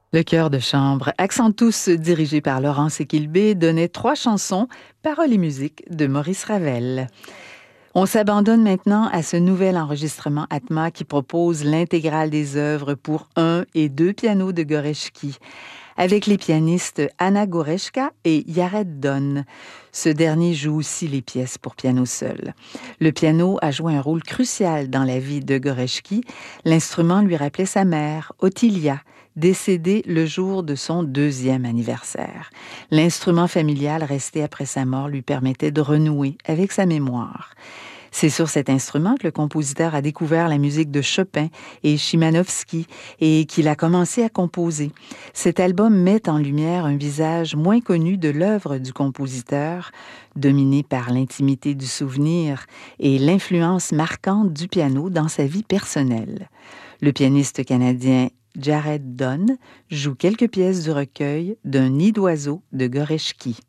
Le chœur de chambre, accent tous dirigé par Laurence Equilbé, donnait 3 chansons, paroles et musique de Maurice Ravel. On s'abandonne maintenant à ce nouvel enregistrement Atma qui propose l'intégrale des œuvres pour 1 et 2 pianos de Gorecki, avec les pianistes Anna Goreshka et Jared Donn. Ce dernier joue aussi les pièces pour piano seul. Le piano a joué un rôle crucial dans la vie de Gorecki. L'instrument lui rappelait sa mère, Ottilia, décédée le jour de son 2e anniversaire. L'instrument familial resté après sa mort lui permettait de renouer avec sa mémoire. C'est sur cet instrument que le compositeur a découvert la musique de Chopin et Chimanovski et qu'il a commencé à composer. Cet album met en lumière un visage moins connu de l'œuvre du compositeur, dominé par l'intimité du souvenir et l'influence marquante du piano dans sa vie personnelle. Le pianiste canadien Jared Donn joue quelques pièces du recueil D'un nid d'oiseau de Gorecki.